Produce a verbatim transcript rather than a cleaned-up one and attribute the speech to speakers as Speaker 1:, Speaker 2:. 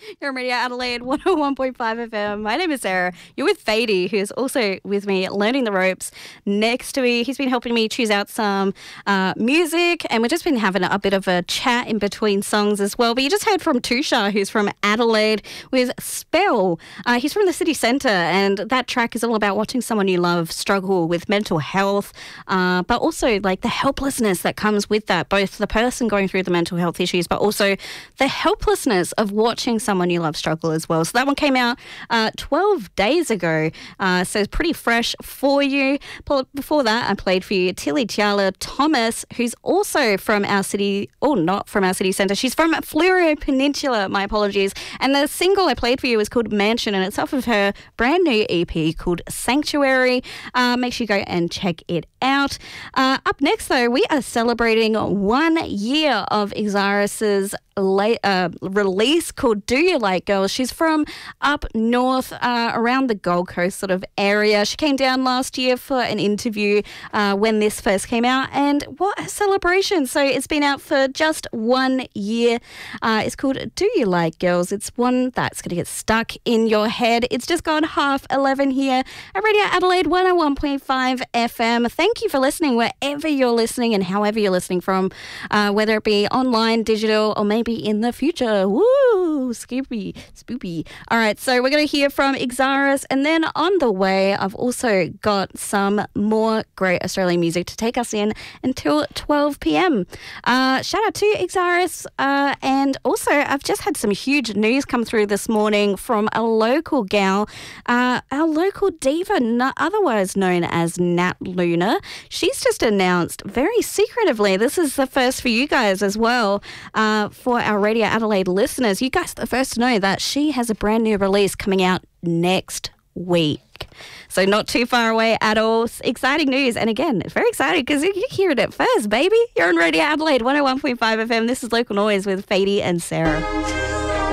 Speaker 1: You're on Radio Adelaide one oh one point five F M. My name is Sarah. You're with Fady, who's also with me learning the ropes next to me. He's been helping me choose out some uh, music, and we've just been having a bit of a chat in between songs as well. But you just heard from Tushar, who's from Adelaide, with Spell. Uh, he's from the city centre, and that track is all about watching someone you love struggle with mental health, uh, but also like the helplessness that comes with that, both the person going through the mental health issues, but also the helplessness of watching someone you love struggle as well. So that one came out uh, twelve days ago, uh, so it's pretty fresh for you. Before that, I played for you Tilly Tiala Thomas, who's also from our city, or not from our city centre. She's from Fleurieu Peninsula, my apologies. And the single I played for you is called Mansion, and it's off of her brand new E P called Sanctuary. Uh, make sure you go and check it out. Uh, up next, though, we are celebrating one year of Ixaras's late, uh, release called Do You Like Girls. She's from up north, uh, around the Gold Coast sort of area. She came down last year for an interview uh, when this first came out, and what a celebration. So it's been out for just one year. Uh, it's called Do You Like Girls. It's one that's going to get stuck in your head. It's just gone half eleven here at Radio Adelaide one oh one point five F M. Thank you for listening wherever you're listening and however you're listening from, uh, whether it be online, digital, or maybe in the future. Woo! Spoopy. Spoopy. All right, so we're going to hear from Ixaras, and then on the way, I've also got some more great Australian music to take us in until twelve p.m. Uh, shout out to Ixaras, uh, and also I've just had some huge news come through this morning from a local gal, uh, our local diva, n- otherwise known as Nat Luna. She's just announced very secretively, this is the first for you guys as well, uh, for our Radio Adelaide listeners. You guys are the first to know that she has a brand new release coming out next week. So not too far away at all. Exciting news. And again, it's very exciting because you hear it first, baby. You're on Radio Adelaide one oh one point five F M. This is Local Noise with Fady and Sarah.